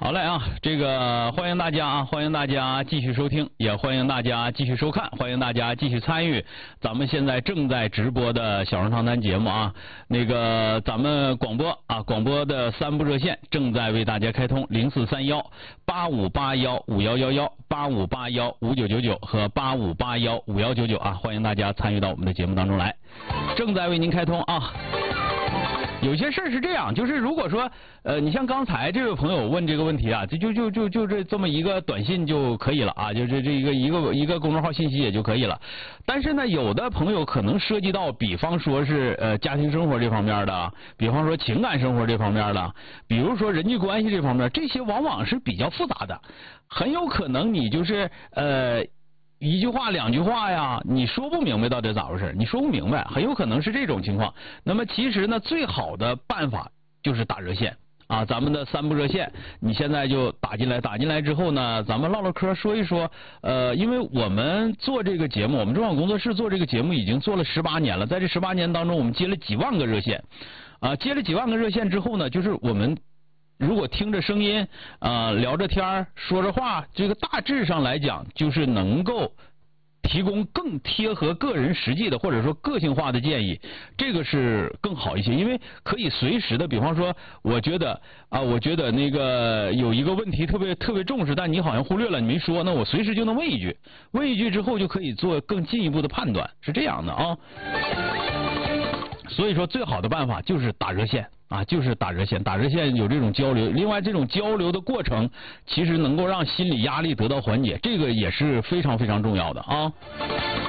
好嘞啊，这个欢迎大家啊，欢迎大家继续收听，也欢迎大家继续收看，欢迎大家继续参与咱们现在正在直播的小人长谈节目啊。那个咱们广播啊，广播的3部热线正在为大家开通，0431-8581-5111、8581-5999和8581-5199啊，欢迎大家参与到我们的节目当中来，正在为您开通啊。有些事儿是这样，就是如果说你像刚才这位朋友问这个问题啊，就这么一个短信就可以了啊，就这一个公众号信息也就可以了。但是呢，有的朋友可能涉及到，比方说是家庭生活这方面的，比方说情感生活这方面的，比如说人际关系这方面，这些往往是比较复杂的，很有可能你就是一句话两句话呀，你说不明白到底咋回事，你说不明白，很有可能是这种情况。那么其实呢，最好的办法就是打热线啊，咱们的3部热线，你现在就打进来，打进来之后呢，咱们唠唠嗑，说一说。因为我们做这个节目，我们中广工作室做这个节目已经做了18年了，在这18年当中，我们接了几万个热线啊，接了几万个热线之后呢，就是我们如果听着声音聊着天说着话，这个大致上来讲就是能够提供更贴合个人实际的或者说个性化的建议，这个是更好一些，因为可以随时的，比方说我觉得那个有一个问题特别重视，但你好像忽略了，你没说，那我随时就能问一句之后就可以做更进一步的判断，是这样的啊。所以说最好的办法就是打热线啊，就是打热线，打热线有这种交流，另外这种交流的过程其实能够让心理压力得到缓解，这个也是非常非常重要的啊。